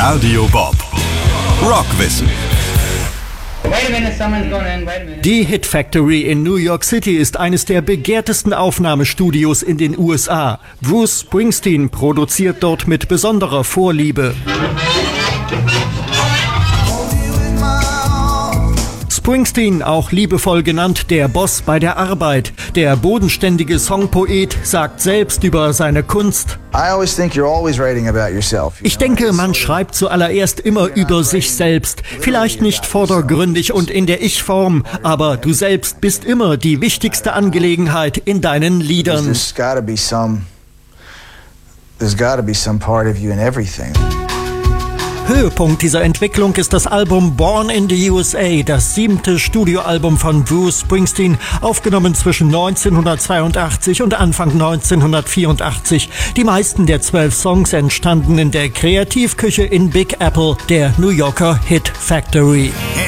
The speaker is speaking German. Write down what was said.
Radio Bob. Rockwissen. Die Hit Factory in New York City ist eines der begehrtesten Aufnahmestudios in den USA. Bruce Springsteen produziert dort mit besonderer Vorliebe. Springsteen, auch liebevoll genannt der Boss bei der Arbeit. Der bodenständige Songpoet sagt selbst über seine Kunst: Ich denke, man schreibt zuallererst immer über sich selbst. Vielleicht nicht vordergründig und in der Ich-Form, aber du selbst bist immer die wichtigste Angelegenheit in deinen Liedern. There's gotta be some part of you in everything. Höhepunkt dieser Entwicklung ist das Album Born in the USA, das 7. Studioalbum von Bruce Springsteen, aufgenommen zwischen 1982 und Anfang 1984. Die meisten der 12 Songs entstanden in der Kreativküche in Big Apple, der New Yorker Hit Factory.